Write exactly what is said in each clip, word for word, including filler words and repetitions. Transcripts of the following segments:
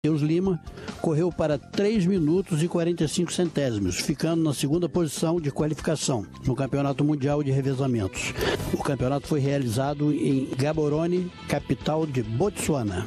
Matheus Lima correu para três minutos e quarenta e cinco centésimos, ficando na segunda posição de qualificação no Campeonato Mundial de Revezamentos. O campeonato foi realizado em Gaborone, capital de Botsuana.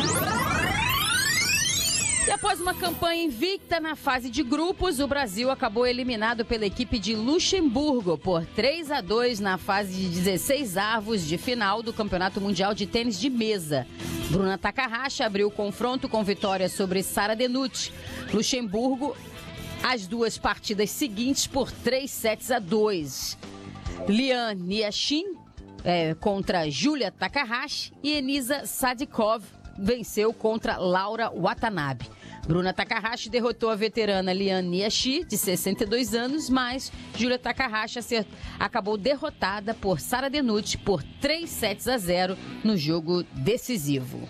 E após uma campanha invicta na fase de grupos, o Brasil acabou eliminado pela equipe de Luxemburgo por três a dois na fase de dezesseis avos de final do Campeonato Mundial de Tênis de Mesa. Bruna Takahashi abriu o confronto com vitória sobre Sara Denucci. Luxemburgo, as duas partidas seguintes por três sets a dois. Lian Niashin é, contra Julia Takahashi e Enisa Sadikov venceu contra Laura Watanabe. Bruna Takahashi derrotou a veterana Lian Niashi, de sessenta e dois anos, mas Julia Takahashi acert... acabou derrotada por Sara Denucci por três sets a zero no jogo decisivo.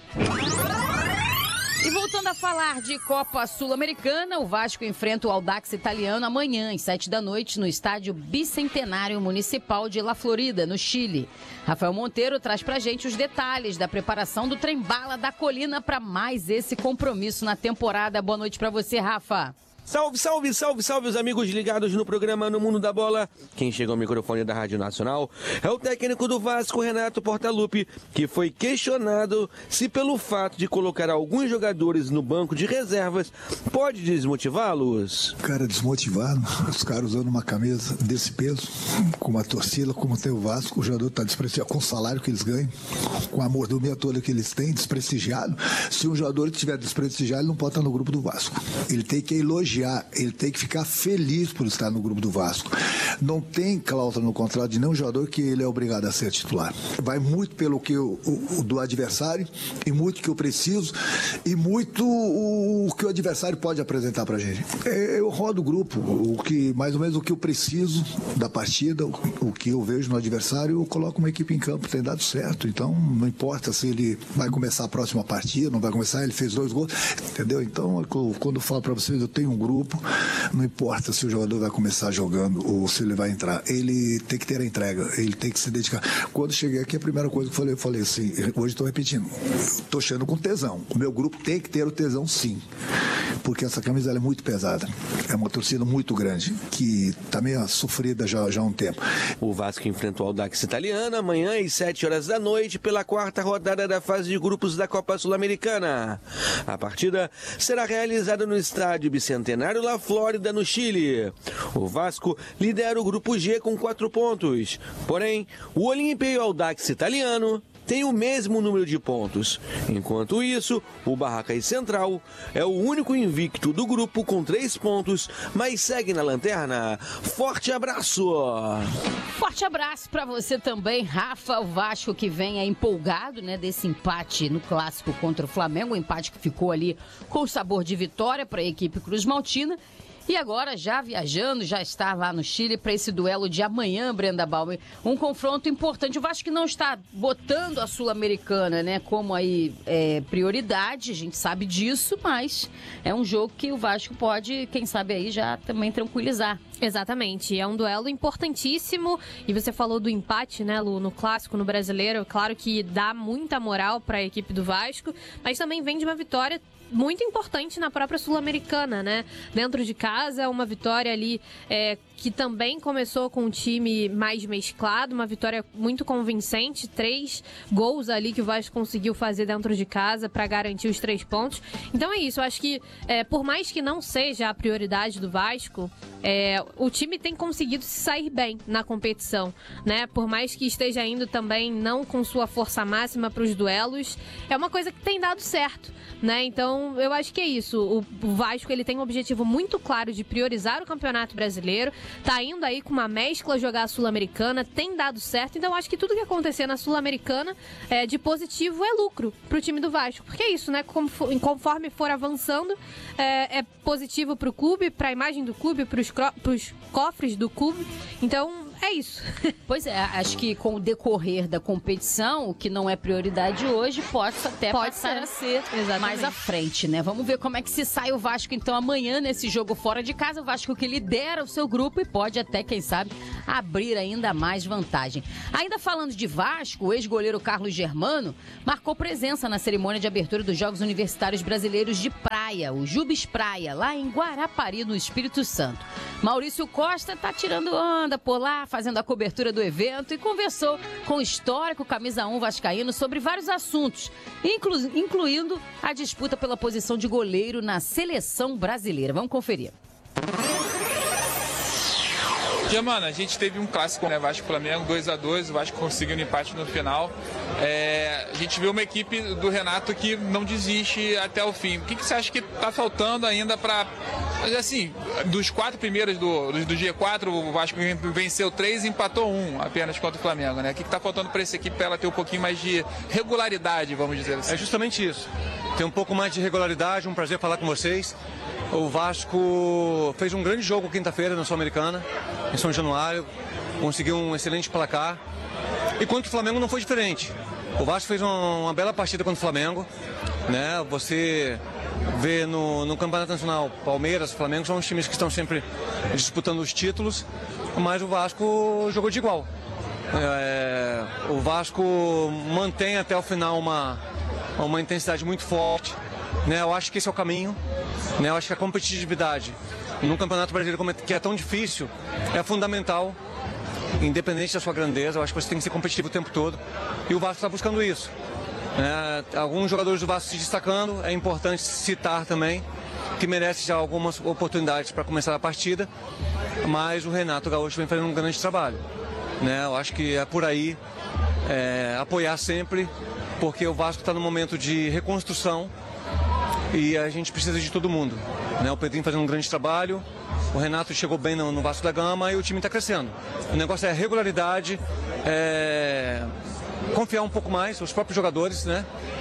E voltando a falar de Copa Sul-Americana, o Vasco enfrenta o Audax Italiano amanhã, às sete da noite, no estádio Bicentenário Municipal de La Florida, no Chile. Rafael Monteiro traz pra gente os detalhes da preparação do Trem-Bala da Colina para mais esse compromisso na temporada. Boa noite pra você, Rafa. Salve, salve, salve, salve os amigos ligados no programa No Mundo da Bola. Quem chega ao microfone da Rádio Nacional é o técnico do Vasco, Renato Portaluppi, que foi questionado se pelo fato de colocar alguns jogadores no banco de reservas pode desmotivá-los. Cara, desmotivado, os caras usando uma camisa desse peso, com uma torcida como tem o Vasco, o jogador está desprestigiado com o salário que eles ganham, com a mordomia toda que eles têm, desprestigiado. Se um jogador estiver desprestigiado, ele não pode estar no grupo do Vasco. Ele tem que elogiar. Ele tem que ficar feliz por estar no grupo do Vasco. Não tem cláusula no contrato de nenhum jogador que ele é obrigado a ser titular. Vai muito pelo que o, o do adversário e muito que eu preciso e muito o, o que o adversário pode apresentar pra gente. Eu rodo o grupo, o que, mais ou menos o que eu preciso da partida, o, o que eu vejo no adversário, eu coloco uma equipe em campo, tem dado certo. Então não importa se ele vai começar a próxima partida, não vai começar, ele fez dois gols, entendeu? Então quando eu falo pra vocês, eu tenho um grupo, não importa se o jogador vai começar jogando ou se ele vai entrar, ele tem que ter a entrega, ele tem que se dedicar. Quando cheguei aqui, a primeira coisa que eu falei, eu falei assim, hoje estou repetindo, estou chegando com tesão, o meu grupo tem que ter o tesão sim, porque essa camisa ela é muito pesada, é uma torcida muito grande, que está meio sofrida já, já há um tempo. O Vasco enfrenta o Audax Italiano amanhã às sete horas da noite pela quarta rodada da fase de grupos da Copa Sul-Americana. A partida será realizada no estádio Bicentenário La Flórida, no Chile. O Vasco lidera o grupo G com quatro pontos. Porém, o Olimpia e o Audax Italiano têm o mesmo número de pontos. Enquanto isso, o Barracas Central é o único invicto do grupo com três pontos, mas segue na lanterna. Forte abraço! Forte abraço para você também, Rafa. O Vasco que vem é empolgado, né, desse empate no clássico contra o Flamengo, um empate que ficou ali com o sabor de vitória para a equipe Cruz Maltina. E agora, já viajando, já está lá no Chile para esse duelo de amanhã, Brenda Baumer. Um confronto importante. O Vasco que não está botando a Sul-Americana, né, como aí é, prioridade, a gente sabe disso, mas é um jogo que o Vasco pode, quem sabe aí, já também tranquilizar. Exatamente, é um duelo importantíssimo. E você falou do empate, né, Lu, no clássico, no Brasileiro. Claro que dá muita moral para a equipe do Vasco, mas também vem de uma vitória muito importante na própria Sul-Americana, né? Dentro de casa, uma vitória ali é, que também começou com um time mais mesclado, uma vitória muito convincente, três gols ali que o Vasco conseguiu fazer dentro de casa para garantir os três pontos. Então é isso, eu acho que é, por mais que não seja a prioridade do Vasco, é, o time tem conseguido se sair bem na competição, né? Por mais que esteja indo também não com sua força máxima para os duelos, é uma coisa que tem dado certo, né? Então eu acho que é isso, o Vasco ele tem um objetivo muito claro de priorizar o Campeonato Brasileiro, tá indo aí com uma mescla jogar a Sul-Americana, tem dado certo, então acho que tudo que acontecer na Sul-Americana é, de positivo é lucro pro time do Vasco, porque é isso, né? Como for, conforme for avançando, é, é positivo pro clube, pra imagem do clube, pros, pros cofres do clube, então é isso. Pois é, acho que com o decorrer da competição, o que não é prioridade hoje, pode até Pode passar ser. a ser Exatamente. mais à frente, né? Vamos ver como é que se sai o Vasco, então, amanhã nesse jogo fora de casa. O Vasco que lidera o seu grupo e pode até, quem sabe, abrir ainda mais vantagem. Ainda falando de Vasco, o ex-goleiro Carlos Germano marcou presença na cerimônia de abertura dos Jogos Universitários Brasileiros de Praia, o Jubes Praia, lá em Guarapari, no Espírito Santo. Maurício Costa está tirando onda por lá, fazendo a cobertura do evento e conversou com o histórico camisa um vascaíno sobre vários assuntos, inclu- incluindo a disputa pela posição de goleiro na seleção brasileira. Vamos conferir. Germano, a gente teve um clássico, né? Vasco e Flamengo, dois a dois, o Vasco conseguiu um empate no final. É, a gente viu uma equipe do Renato que não desiste até o fim. O que, que você acha que está faltando ainda para... Assim, dos quatro primeiros do, do G quatro, o Vasco venceu três e empatou um apenas contra o Flamengo, né? O que está faltando para essa equipe para ela ter um pouquinho mais de regularidade, vamos dizer assim? É justamente isso. Tem um pouco mais de regularidade, um prazer falar com vocês. O Vasco fez um grande jogo quinta-feira na Sul-Americana, em São Januário, conseguiu um excelente placar. E contra o Flamengo não foi diferente. O Vasco fez uma, uma bela partida contra o Flamengo, né? Você vê no, no Campeonato Nacional, Palmeiras, Flamengo são os times que estão sempre disputando os títulos, mas o Vasco jogou de igual. É, o Vasco mantém até o final uma, uma intensidade muito forte, né? Eu acho que esse é o caminho. Né, eu acho que a competitividade no Campeonato Brasileiro, que é tão difícil, é fundamental, independente da sua grandeza. Eu acho que você tem que ser competitivo o tempo todo e o Vasco está buscando isso. É, alguns jogadores do Vasco se destacando, é importante citar também, que merece já algumas oportunidades para começar a partida, mas o Renato Gaúcho vem fazendo um grande trabalho. Né, eu acho que é por aí, é, apoiar sempre, porque o Vasco está num momento de reconstrução. E a gente precisa de todo mundo, né? O Pedrinho fazendo um grande trabalho, o Renato chegou bem no, no Vasco da Gama e o time está crescendo. O negócio é regularidade, é... confiar um pouco mais nos próprios jogadores, né?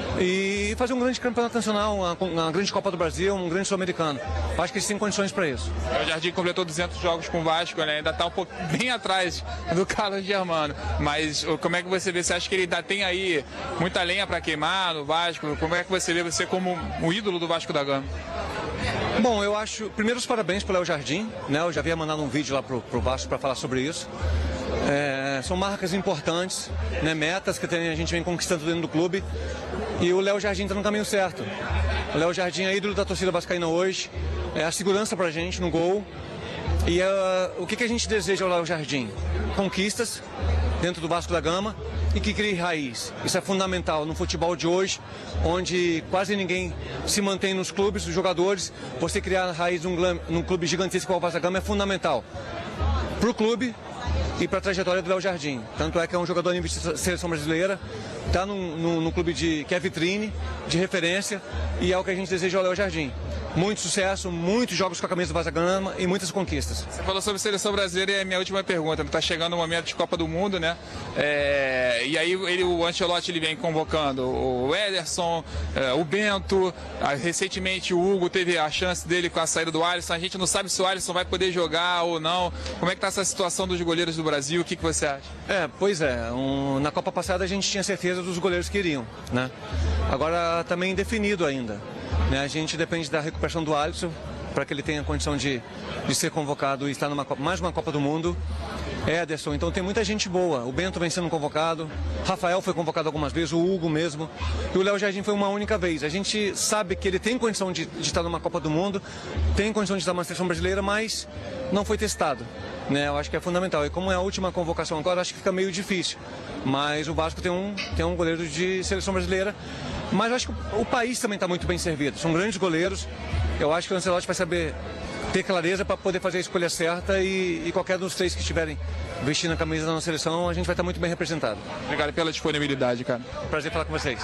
E fazer um grande campeonato nacional, uma, uma grande Copa do Brasil, um grande sul-americano. Acho que eles têm condições para isso. O Jardim completou duzentos jogos com o Vasco, né? Ainda está um pouco bem atrás do Carlos Germano. Mas como é que você vê? Você acha que ele ainda tem aí muita lenha para queimar no Vasco? Como é que você vê você como o ídolo do Vasco da Gama? Bom, eu acho... Primeiro, os parabéns para o Léo Jardim, né? Eu já havia mandado um vídeo lá pro, pro Vasco para falar sobre isso. É, são marcas importantes, né? Metas que tem, a gente vem conquistando dentro do clube. E o Léo Jardim está no caminho certo. O Léo Jardim é ídolo da torcida vascaína hoje. É a segurança para a gente no gol. E uh, o que, que a gente deseja ao Léo Jardim? Conquistas dentro do Vasco da Gama e que crie raiz. Isso é fundamental no futebol de hoje, onde quase ninguém se mantém nos clubes, os jogadores. Você criar raiz num, num clube gigantesco como o Vasco da Gama é fundamental para o clube e para a trajetória do Léo Jardim. Tanto é que é um jogador de seleção brasileira, está num, num, num clube de, que é vitrine, de referência, e é o que a gente deseja ao Léo Jardim. Muito sucesso, muitos jogos com a camisa do Vasco da Gama e muitas conquistas. Você falou sobre seleção brasileira e é a minha última pergunta. Está chegando o momento de Copa do Mundo, né? É, e aí ele, o Ancelotti ele vem convocando o Ederson, é, o Bento. Recentemente o Hugo teve a chance dele com a saída do Alisson. A gente não sabe se o Alisson vai poder jogar ou não. Como é que está essa situação dos goleiros do Brasil? O que, que você acha? É, pois é. Um, na Copa passada a gente tinha certeza dos goleiros que iriam, né? Agora também indefinido ainda. Né, a gente depende da recuperação do Alisson para que ele tenha condição de, de ser convocado e estar numa mais uma Copa do Mundo. Ederson, então tem muita gente boa. O Bento vem sendo convocado, Rafael foi convocado algumas vezes, o Hugo mesmo, e o Léo Jardim foi uma única vez. A gente sabe que ele tem condição de, de estar numa Copa do Mundo, tem condição de estar numa seleção brasileira, mas não foi testado. Né, eu acho que é fundamental. E como é a última convocação agora, acho que fica meio difícil. Mas o Vasco tem um, tem um goleiro de seleção brasileira. Mas eu acho que o, o país também está muito bem servido. São grandes goleiros. Eu acho que o Ancelotti vai saber ter clareza para poder fazer a escolha certa. E, e qualquer dos três que estiverem vestindo a camisa da nossa seleção, a gente vai estar muito bem representado. Obrigado pela disponibilidade, cara. Prazer falar com vocês.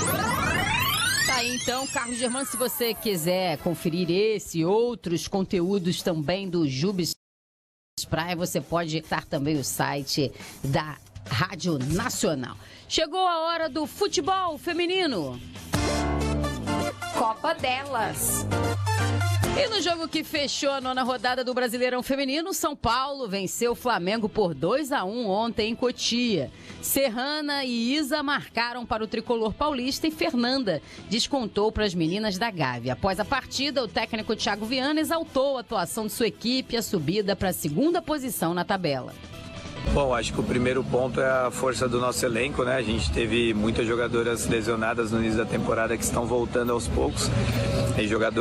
Tá aí, então, Carlos Germano, se você quiser conferir esse e outros conteúdos também do Jubes Praia, você pode estar também no site da Rádio Nacional. Chegou a hora do futebol feminino. Copa delas. E no jogo que fechou a nona rodada do Brasileirão Feminino, São Paulo venceu o Flamengo por dois a um ontem em Cotia. Serrana e Isa marcaram para o tricolor paulista e Fernanda descontou para as meninas da Gávea. Após a partida, o técnico Thiago Viana exaltou a atuação de sua equipe e a subida para a segunda posição na tabela. Bom, acho que o primeiro ponto é a força do nosso elenco, né? A gente teve muitas jogadoras lesionadas no início da temporada que estão voltando aos poucos. Tem jogadores